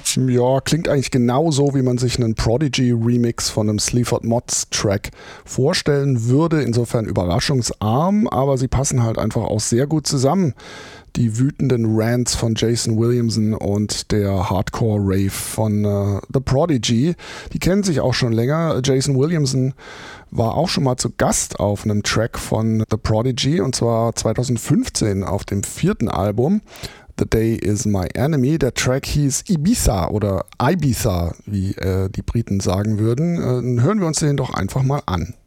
Ja, klingt eigentlich genauso, wie man sich einen Prodigy-Remix von einem Sleaford Mods-Track vorstellen würde. Insofern überraschungsarm, aber sie passen halt einfach auch sehr gut zusammen. Die wütenden Rants von Jason Williamson und der Hardcore-Rave von The Prodigy, die kennen sich auch schon länger. Jason Williamson war auch schon mal zu Gast auf einem Track von The Prodigy, und zwar 2015 auf dem 4. Album The Day Is My Enemy. Der Track hieß Ibiza oder Ibiza, wie die Briten sagen würden. Hören wir uns den doch einfach mal an.